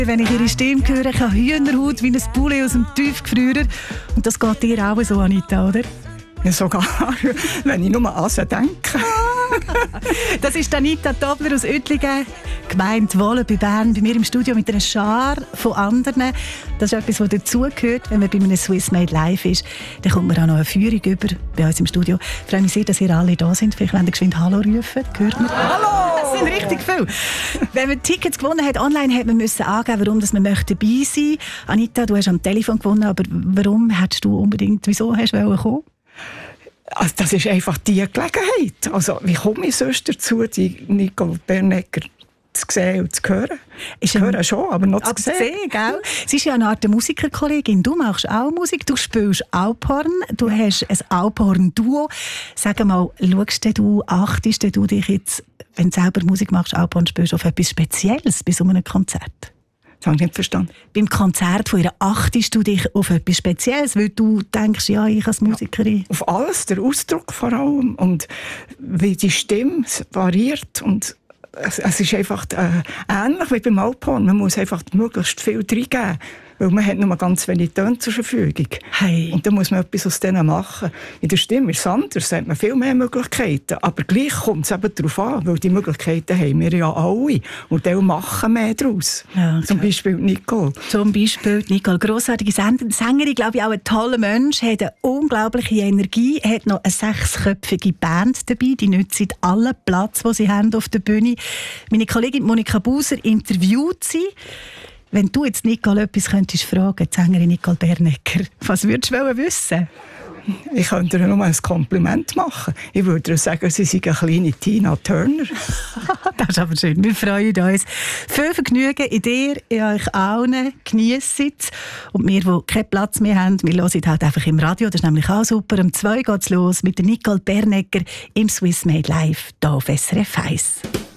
Wenn ich ihre Stimme höre, ich habe Hühnerhaut wie ein Poulet aus dem Tiefgefrierer. Und das geht dir auch so, Anita, oder? Ja, sogar, wenn ich nur an sie denke. Das ist Anita Tobler aus Oettlingen, Gemeinde Wohlen bei Bern, bei mir im Studio mit einer Schar von anderen. Das ist etwas, was dazugehört, wenn man bei einem Swiss Made Live ist. Dann kommt man auch noch eine Führung über bei uns im Studio. Ich freue mich sehr, dass ihr alle da sind. Vielleicht wollt ihr geschwind Hallo rufen. Hört man? Hallo! Das sind richtig viele. Wenn man Tickets gewonnen hat online, hat man müssen angeben, warum man möchte dabei sein. Anita, du hast am Telefon gewonnen, aber warum hättest du unbedingt, wieso hast du kommen? Also das ist einfach die Gelegenheit. Also, wie komme ich sonst dazu, die Nicole Bernecker zu sehen und zu hören? Ich höre schon, aber noch zu sehen. Gell? Sie ist ja eine Art Musikerkollegin. Du machst auch Musik, du spielst Alphorn, du hast ein Alphorn-Duo. Sag mal, achtest du dich jetzt, wenn du selber Musik machst, Alphorn spielst, auf etwas Spezielles bei so einem Konzert? Das habe ich nicht verstanden. Beim Konzert von ihr achtest du dich auf etwas Spezielles, weil du denkst, ja, ich als Musikerin... Ja, auf alles, der Ausdruck vor allem und wie die Stimme variiert. Und es ist einfach ähnlich wie beim Alphorn. Man muss einfach möglichst viel reingeben, weil man hat nur ganz wenig Töne zur Verfügung. Hey. Und dann muss man etwas aus denen machen. In der Stimme ist es anders, da hat man viel mehr Möglichkeiten. Aber gleich kommt es eben darauf an, weil die Möglichkeiten haben wir ja alle. Und die machen mehr daraus. Ja, zum Beispiel Nicole. Zum Beispiel Nicole, grossartige Sängerin, glaube ich, auch ein toller Mensch, hat eine unglaubliche Energie, hat noch eine 6-köpfige Band dabei, die nützt allen Platz, den sie haben auf der Bühne. Meine Kollegin Monika Buser interviewt sie. Wenn du jetzt Nicole etwas könntest fragen, die Sängerin Nicole Bernecker, was würdest du wissen? Ich könnte ihr nur ein Kompliment machen. Ich würde ihr sagen, sie sei eine kleine Tina Turner. Das ist aber schön. Wir freuen uns. Viel Vergnügen in dir, in euch allen. Geniessen es. Und wir, die keinen Platz mehr haben, wir hören halt einfach im Radio. Das ist nämlich auch super. Um 2 geht es los mit der Nicole Bernecker im Swiss Made Live hier auf SRF 1.